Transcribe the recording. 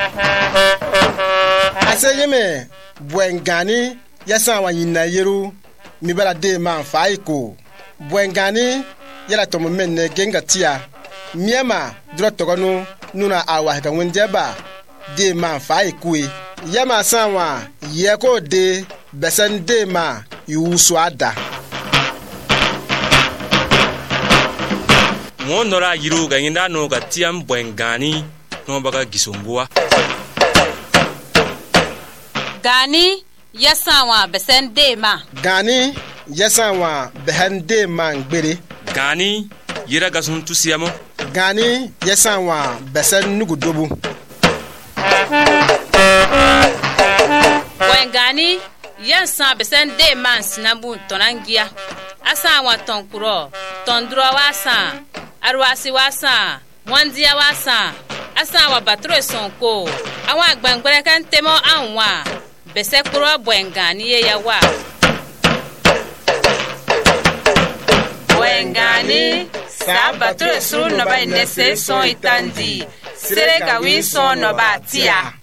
Aseyeme Bwengani yasa wa yinna yeru mi bala de man faiko Bwengani yala to menne genga tia miema dro togonu nuna awa ka wondeba de man faiko yama sanwa yeko de besen de ma yuswada mo nora yiru ga yinda no ga tiam Bwengani no baga gisongua Gani yasanwa besen de ma Gani yasanwa behen de ma ngbere Gani yira gasun tusiamo Gani yasanwa besen nugudobu Bwengani yansan besen de man sinabu tonangia asanwa tonkuro tondro wasan arwasi wasan mwandia wasan asanwa batro sonko awa agbangbere kan temo anwa bese kuro Bwengani ye yawa Bwengani sa batro suru no ba inese son itandi sere ka wi son no ba tia